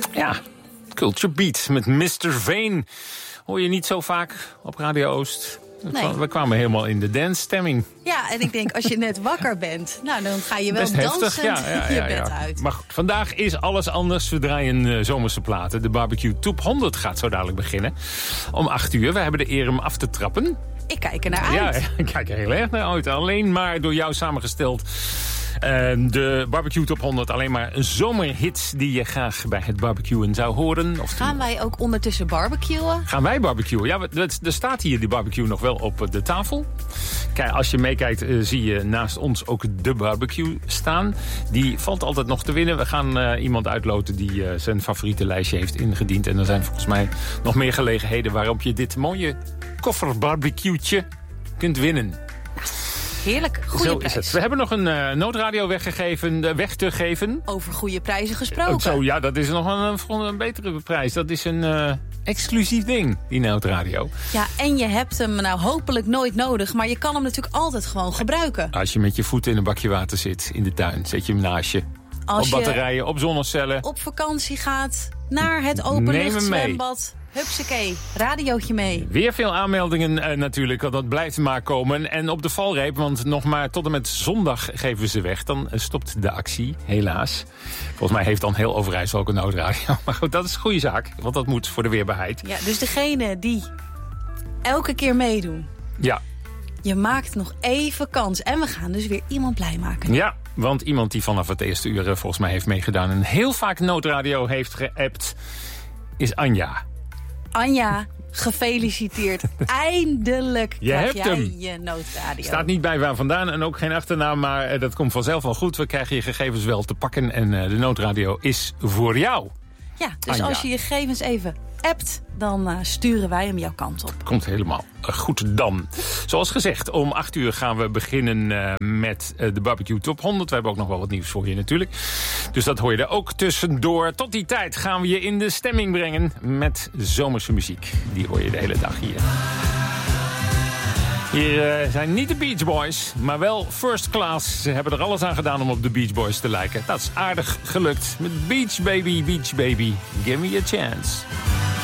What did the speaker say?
Ja, Culture Beat met Mr. Veen. Hoor je niet zo vaak op Radio Oost. Nee. We kwamen helemaal in de dance-stemming. Ja, en ik denk, als je net wakker bent, nou, dan ga je wel Best dansend heftig, je bed uit. Maar goed, vandaag is alles anders. We draaien zomerse platen. De Barbecue Top 100 gaat zo dadelijk beginnen. Om 8 uur. We hebben de eer hem af te trappen. Ik kijk er naar uit. Ja, ik kijk er heel erg naar uit. Alleen maar door jou samengesteld. De Barbecue Top 100. Alleen maar zomerhits die je graag bij het barbecuen zou horen. Gaan wij ook ondertussen barbecuen? Gaan wij barbecuen? Ja, er staat hier die barbecue nog wel op de tafel. Kijk, als je meekijkt zie je naast ons ook de barbecue staan. Die valt altijd nog te winnen. We gaan iemand uitloten die zijn favoriete lijstje heeft ingediend. En er zijn volgens mij nog meer gelegenheden waarop je dit mooie kofferbarbecue'tje kunt winnen. Heerlijk, goede Zo prijs. is het. We hebben nog een noodradio weg te geven. Over goede prijzen gesproken. Zo, ja, dat is nog een betere prijs. Dat is een exclusief ding, die noodradio. Ja, en je hebt hem nou hopelijk nooit nodig, maar je kan hem natuurlijk altijd gewoon gebruiken. Als je met je voeten in een bakje water zit in de tuin, zet je hem naast je. Als op batterijen, op zonnecellen. Op vakantie gaat, naar het Neem hem openluchtzwembad. Hupsakee, radiootje mee. Weer veel aanmeldingen natuurlijk, want dat blijft maar komen. En op de valreep, want nog maar tot en met zondag geven we ze weg. Dan stopt de actie, helaas. Volgens mij heeft dan heel Overijssel ook een noodradio. Maar goed, dat is een goede zaak, want dat moet voor de weerbaarheid. Ja, dus degene die elke keer meedoen. Ja. Je maakt nog even kans. En we gaan dus weer iemand blij maken. Ja, want iemand die vanaf het eerste uur volgens mij heeft meegedaan en heel vaak noodradio heeft geappt, is Anja. Anja, gefeliciteerd. Eindelijk krijg jij hem. je noodradio. Staat niet bij waar vandaan en ook geen achternaam, maar dat komt vanzelf wel goed. We krijgen je gegevens wel te pakken en de noodradio is voor jou. Ja, dus Anja. als je je gegevens even appt, dan sturen wij hem jouw kant op. Komt helemaal goed dan. Zoals gezegd, om 8 uur gaan we beginnen met de Barbecue Top 100. We hebben ook nog wel wat nieuws voor je natuurlijk. Dus dat hoor je er ook tussendoor. Tot die tijd gaan we je in de stemming brengen met zomerse muziek. Die hoor je de hele dag hier. Hier zijn niet de Beach Boys, maar wel First Class. Ze hebben er alles aan gedaan om op de Beach Boys te lijken. Dat is aardig gelukt met Beach Baby, Beach Baby. Give me a chance.